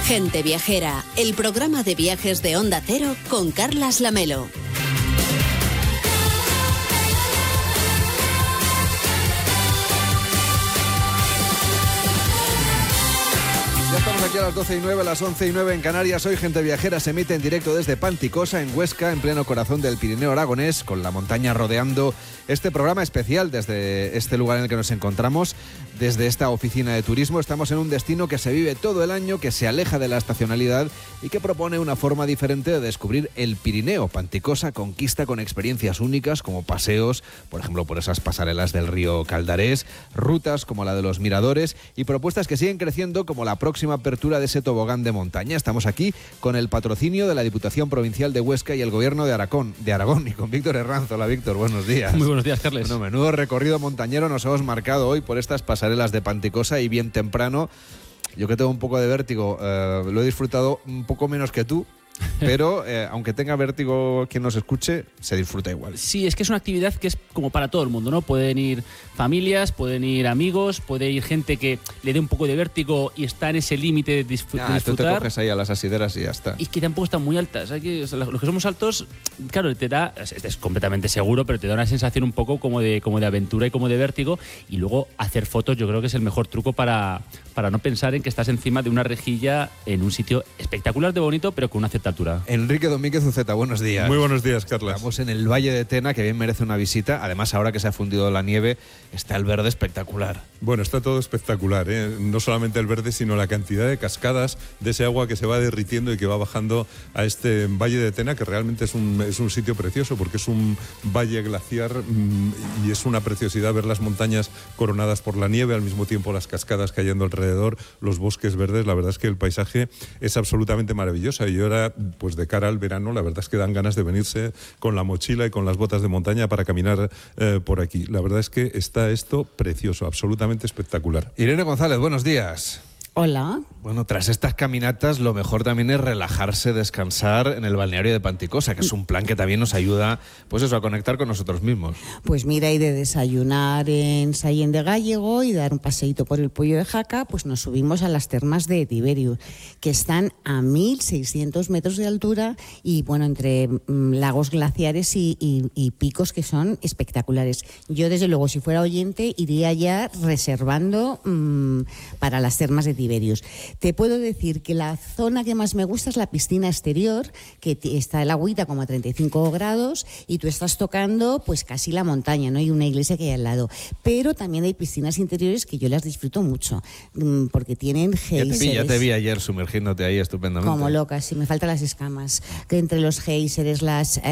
Gente Viajera, el programa de viajes de Onda Cero con Carlas Lamelo. Ya estamos aquí a las 12:09, a las 11:09 en Canarias. Hoy Gente Viajera se emite en directo desde Panticosa, en Huesca, en pleno corazón del Pirineo aragonés, con la montaña rodeando este programa especial desde este lugar en el que nos encontramos, desde esta oficina de turismo. Estamos en un destino que se vive todo el año, que se aleja de la estacionalidad y que propone una forma diferente de descubrir el Pirineo. Panticosa conquista con experiencias únicas como paseos, por ejemplo, por esas pasarelas del río Caldarés, rutas como la de los miradores y propuestas que siguen creciendo como la próxima apertura de ese tobogán de montaña. Estamos aquí con el patrocinio de la Diputación Provincial de Huesca y el Gobierno de Aragón y con Víctor Herranz. Hola Víctor, buenos días. Muy buenos días, Carles. Bueno, menudo recorrido montañero nos hemos marcado hoy por estas pasarelas de Panticosa y bien temprano. Yo que tengo un poco de vértigo, lo he disfrutado un poco menos que tú. Pero aunque tenga vértigo quien nos escuche, se disfruta igual. Sí, es que es una actividad que es como para todo el mundo, ¿no? Pueden ir familias, pueden ir amigos, puede ir gente que le dé un poco de vértigo y está en ese límite de disfrutar. Tú te coges ahí a las asideras y ya está. Y que tampoco están muy altas. Los que somos altos, claro, te da, es completamente seguro, pero te da una sensación un poco como de aventura y como de vértigo. Y luego hacer fotos yo creo que es el mejor truco para no pensar en que estás encima de una rejilla en un sitio espectacular de bonito, pero con una cierta altura. Enrique Domínguez Uceta, buenos días. Muy buenos días, Carlas. Estamos en el Valle de Tena, que bien merece una visita. Además, ahora que se ha fundido la nieve, está el verde espectacular. Bueno, está todo espectacular, ¿eh? No solamente el verde, sino la cantidad de cascadas de ese agua que se va derritiendo y que va bajando a este Valle de Tena, que realmente es un sitio precioso, porque es un valle glaciar y es una preciosidad ver las montañas coronadas por la nieve, al mismo tiempo las cascadas cayendo alrededor, los bosques verdes. La verdad es que el paisaje es absolutamente maravilloso. Y ahora, pues de cara al verano, la verdad es que dan ganas de venirse con la mochila y con las botas de montaña para caminar por aquí. La verdad es que está esto precioso, absolutamente espectacular. Irene González, buenos días. Hola. Bueno, tras estas caminatas lo mejor también es relajarse, descansar en el balneario de Panticosa, que es un plan que también nos ayuda, pues eso, a conectar con nosotros mismos. Pues mira, y de desayunar en Sallén de Gállego y dar un paseíto por el Puello de Jaca, pues nos subimos a las termas de Tiberius, que están a 1.600 metros de altura y bueno, entre lagos glaciares y picos que son espectaculares. Yo desde luego, si fuera oyente, iría ya reservando para las termas de Tiberius. Te puedo decir que la zona que más me gusta es la piscina exterior, que está el agüita como a 35 grados y tú estás tocando pues casi la montaña, ¿no? Y una iglesia que hay al lado. Pero también hay piscinas interiores que yo las disfruto mucho, porque tienen géiseres. Ya te vi ayer sumergiéndote ahí estupendamente. Como loca, sí, me faltan las escamas. Que entre los géiseres,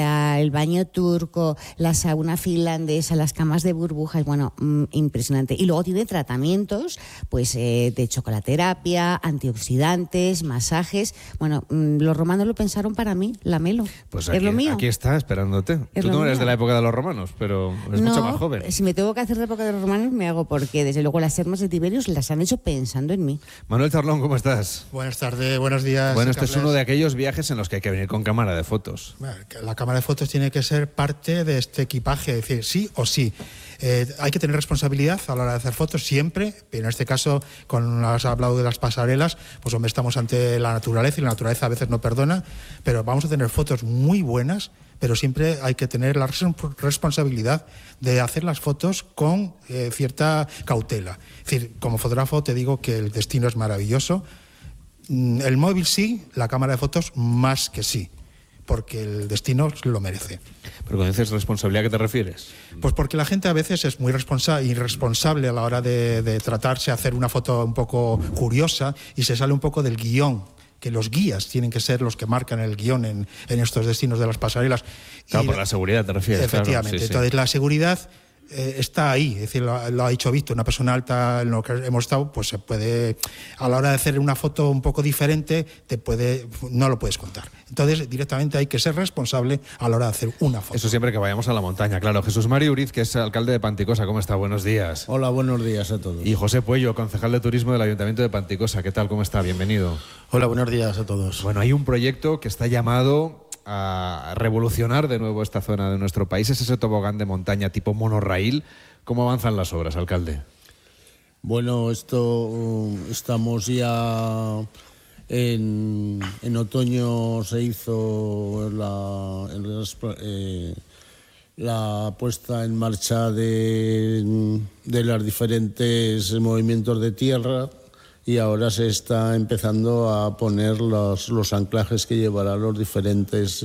el baño turco, la sauna finlandesa, las camas de burbujas, bueno, impresionante. Y luego tiene tratamientos pues de chocolaterapia, antioxidantes, masajes. Bueno, los romanos lo pensaron para mí, Lamelo. Pues es lo mío. Aquí está, esperándote. Tú no eres de la época de los romanos, pero eres mucho más joven. Si me tengo que hacer de la época de los romanos, me hago, porque desde luego las termas de Tiberius las han hecho pensando en mí. Manuel Charlón, ¿cómo estás? Buenas tardes, buenos días. Bueno, este Carles. es uno de aquellos viajes en los que hay que venir con cámara de fotos. Bueno, la cámara de fotos tiene que ser parte de este equipaje, es decir, sí o sí. Hay que tener responsabilidad a la hora de hacer fotos siempre, pero en este caso, has hablado de las pasarelas, pues hombre, estamos ante la naturaleza y la naturaleza a veces no perdona, pero vamos a tener fotos muy buenas, pero siempre hay que tener la responsabilidad de hacer las fotos con cierta cautela. Es decir, como fotógrafo te digo que el destino es maravilloso. El móvil sí, la cámara de fotos más que sí, porque el destino lo merece. ¿Pero cuando dices responsabilidad, ¿a qué te refieres? Pues porque la gente a veces es muy irresponsable a la hora de tratarse de hacer una foto un poco curiosa y se sale un poco del guión, que los guías tienen que ser los que marcan el guión en estos destinos de las pasarelas. Claro, por la seguridad te refieres. Efectivamente. Claro, sí, entonces la seguridad está ahí, es decir, lo ha dicho Víctor, una persona alta en lo que hemos estado, pues se puede, a la hora de hacer una foto un poco diferente, no lo puedes contar. Entonces, directamente hay que ser responsable a la hora de hacer una foto. Eso siempre que vayamos a la montaña, claro. Jesús Mario Uriz, que es alcalde de Panticosa, ¿cómo está? Buenos días. Hola, buenos días a todos. Y José Puello, concejal de turismo del Ayuntamiento de Panticosa, ¿qué tal? ¿Cómo está? Bienvenido. Hola, buenos días a todos. Bueno, hay un proyecto que está llamado a revolucionar de nuevo esta zona de nuestro país, es ese tobogán de montaña tipo monorraíl. ¿Cómo avanzan las obras, alcalde? Bueno, estamos ya En otoño se hizo la puesta en marcha de los diferentes movimientos de tierra, y ahora se está empezando a poner los anclajes que llevarán los diferentes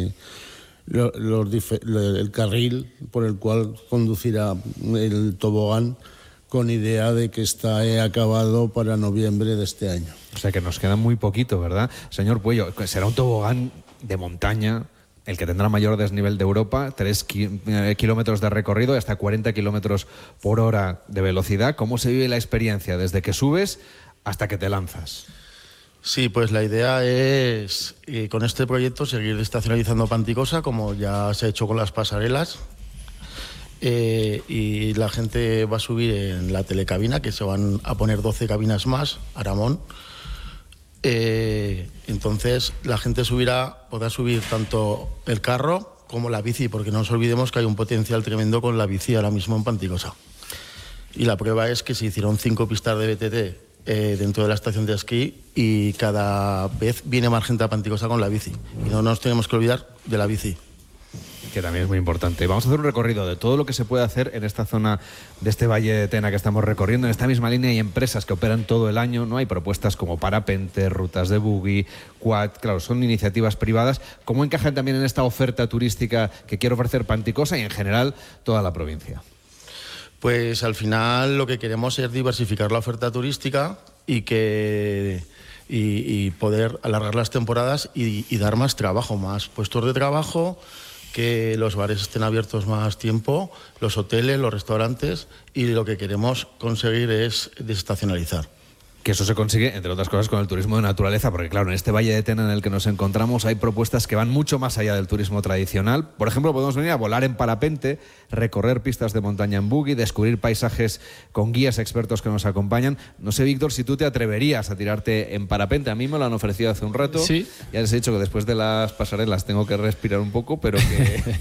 el carril por el cual conducirá el tobogán, con idea de que está acabado para noviembre de este año. O sea que nos queda muy poquito, ¿verdad? Señor Puello, será un tobogán de montaña, el que tendrá mayor desnivel de Europa, 3 kilómetros de recorrido y hasta 40 kilómetros por hora de velocidad. ¿Cómo se vive la experiencia desde que subes hasta que te lanzas? Sí, pues la idea es, con este proyecto, seguir estacionalizando Panticosa, como ya se ha hecho con las pasarelas. Y la gente va a subir en la telecabina, que se van a poner 12 cabinas más, Aramón. Entonces la gente podrá subir tanto el carro como la bici, porque no nos olvidemos que hay un potencial tremendo con la bici ahora mismo en Panticosa. Y la prueba es que se hicieron 5 pistas de BTT dentro de la estación de esquí, y cada vez viene más gente a Panticosa con la bici. Y no nos tenemos que olvidar de la bici, que también es muy importante. Vamos a hacer un recorrido de todo lo que se puede hacer en esta zona de este Valle de Tena que estamos recorriendo. En esta misma línea hay empresas que operan todo el año, ¿no? Hay propuestas como parapente, rutas de buggy, quad, claro, son iniciativas privadas. ¿Cómo encajan también en esta oferta turística que quiere ofrecer Panticosa y en general toda la provincia? Pues al final lo que queremos es diversificar la oferta turística y poder alargar las temporadas y dar más trabajo, más puestos de trabajo, que los bares estén abiertos más tiempo, los hoteles, los restaurantes, y lo que queremos conseguir es desestacionalizar. Que eso se consigue, entre otras cosas, con el turismo de naturaleza, porque claro, en este Valle de Tena en el que nos encontramos hay propuestas que van mucho más allá del turismo tradicional. Por ejemplo, podemos venir a volar en parapente, recorrer pistas de montaña en buggy, descubrir paisajes con guías expertos que nos acompañan. No sé, Víctor, si tú te atreverías a tirarte en parapente. A mí me lo han ofrecido hace un rato. Sí. Ya les he dicho que después de las pasarelas tengo que respirar un poco, pero que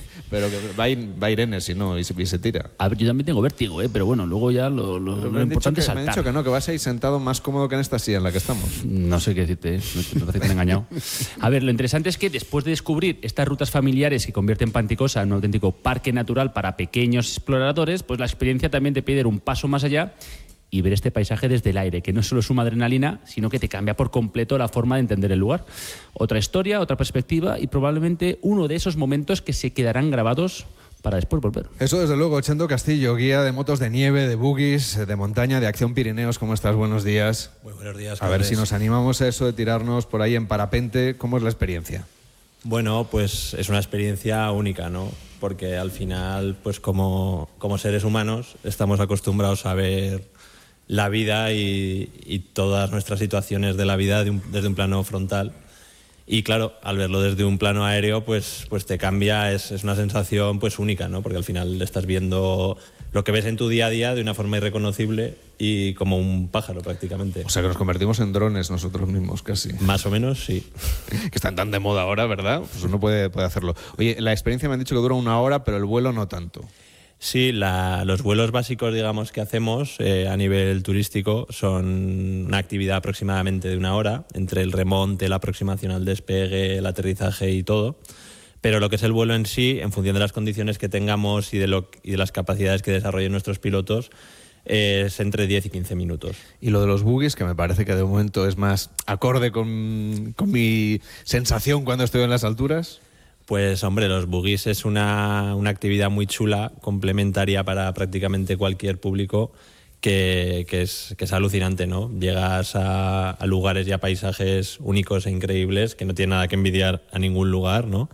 va Irene, si no, y se tira. A ver, yo también tengo vértigo, pero bueno, luego ya lo importante es saltar. Me han dicho que vas a ir sentado más cómodo que en esta silla en la que estamos. No sé qué decirte, me parece que me han engañado. A ver, lo interesante es que después de descubrir estas rutas familiares que convierten Panticosa en un auténtico parque natural para pequeños exploradores, pues la experiencia también te pide ir un paso más allá y ver este paisaje desde el aire, que no solo suma adrenalina, sino que te cambia por completo la forma de entender el lugar. Otra historia, otra perspectiva y probablemente uno de esos momentos que se quedarán grabados para después volver. Eso desde luego. Chendo Castillo, guía de motos de nieve, de buggies, de montaña, de Acción Pirineos. ¿Cómo estás? Buenos días. Muy buenos días. A ver si nos animamos a eso de tirarnos por ahí en parapente. ¿Cómo es la experiencia? Bueno, pues es una experiencia única, ¿no? Porque al final, pues como seres humanos, estamos acostumbrados a ver la vida y todas nuestras situaciones de la vida desde un plano frontal. Y claro, al verlo desde un plano aéreo, pues te cambia, es una sensación pues única, ¿no? Porque al final estás viendo lo que ves en tu día a día de una forma irreconocible y como un pájaro prácticamente. O sea que nos convertimos en drones nosotros mismos casi. Más o menos, sí. Que están tan de moda ahora, ¿verdad? Pues uno puede hacerlo. Oye, la experiencia me han dicho que dura 1 hora, pero el vuelo no tanto. Sí, los vuelos básicos, digamos, que hacemos a nivel turístico son una actividad aproximadamente de 1 hora, entre el remonte, la aproximación al despegue, el aterrizaje y todo. Pero lo que es el vuelo en sí, en función de las condiciones que tengamos y de las capacidades que desarrollen nuestros pilotos, es entre 10 y 15 minutos. Y lo de los buggies, que me parece que de momento es más acorde con mi sensación cuando estoy en las alturas. Pues hombre, los buggies es una actividad muy chula, complementaria para prácticamente cualquier público, que es alucinante, ¿no? Llegas a lugares y a paisajes únicos e increíbles que no tienen nada que envidiar a ningún lugar, ¿no?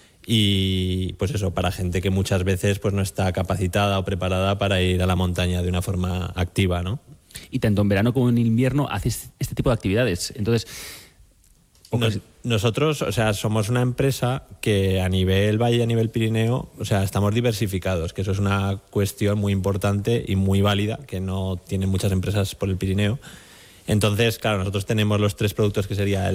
Y pues eso, para gente que muchas veces pues no está capacitada o preparada para ir a la montaña de una forma activa, ¿no? Y tanto en verano como en invierno haces este tipo de actividades. Entonces, nosotros, o sea, somos una empresa que a nivel Valle y a nivel Pirineo, o sea, estamos diversificados, que eso es una cuestión muy importante y muy válida, que no tienen muchas empresas por el Pirineo. Entonces, claro, nosotros tenemos los 3 productos que sería